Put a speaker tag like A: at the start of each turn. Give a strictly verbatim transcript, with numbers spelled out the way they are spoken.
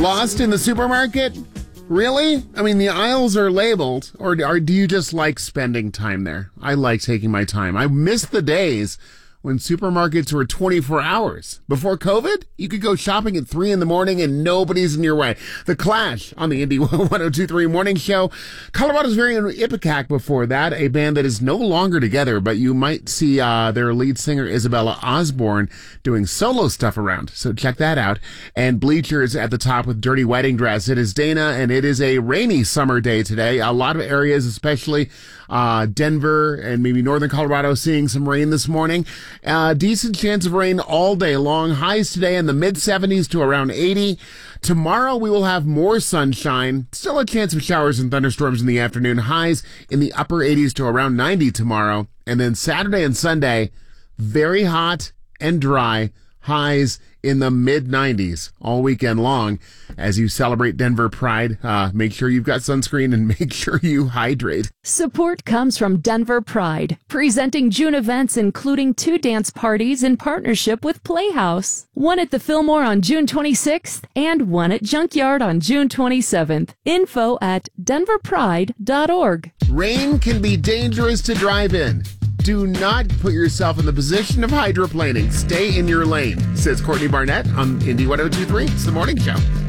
A: Lost in the supermarket? Really? I mean, the aisles are labeled, or, or do you just like spending time there? I like taking my time. I miss the days when supermarkets were twenty-four hours. Before COVID, you could go shopping at three in the morning and nobody's in your way. The Clash on the Indy one oh two point three Morning Show. Colorado's very own Ipecac before that, a band that is no longer together, but you might see uh, their lead singer Isabella Osborne doing solo stuff around. So check that out. And Bleachers at the top with Dirty Wedding Dress. It is Dana, and it is a rainy summer day today. A lot of areas, especially uh, Denver and maybe northern Colorado, seeing some rain this morning. Uh, decent chance of rain all day long. Highs today in the mid seventies to around eighty. Tomorrow we will have more sunshine. Still a chance of showers and thunderstorms in the afternoon. Highs in the upper eighties to around ninety tomorrow. And then Saturday and Sunday, very hot and dry. Highs in the mid nineties all weekend long. As you celebrate Denver Pride, uh, make sure you've got sunscreen and make sure you hydrate.
B: Support comes from Denver Pride, presenting June events including two dance parties in partnership with Playhouse. One at the Fillmore on June twenty-sixth and one at Junkyard on June twenty-seventh. Info at denver pride dot org.
A: Rain can be dangerous to drive in. Do not put yourself in the position of hydroplaning. Stay in your lane, says Courtney Barnett on Indy one oh two point three. It's the Morning Show.